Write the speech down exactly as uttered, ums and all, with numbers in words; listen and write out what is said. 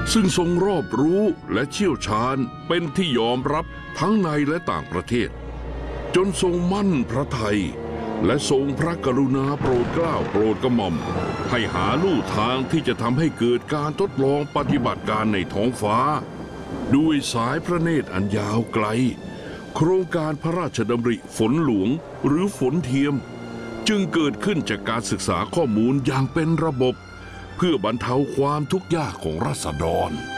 ซึ่งทรงรอบรู้และเชี่ยวชาญเป็นที่ยอมรับทั้งในและต่างประเทศจนทรงมั่นพระทัยและทรงพระกรุณาโปรดเกล้าโปรดกระหม่อมให้หาลู่ทางที่จะทำให้เกิดการทดลองปฏิบัติการในท้องฟ้าด้วยสายพระเนตรอันยาวไกลโครงการพระราชดำริฝนหลวงหรือฝนเทียมจึงเกิดขึ้นจากการศึกษาข้อมูลอย่างเป็นระบบเพื่อบรรเทาความทุกข์ยากของราษฎร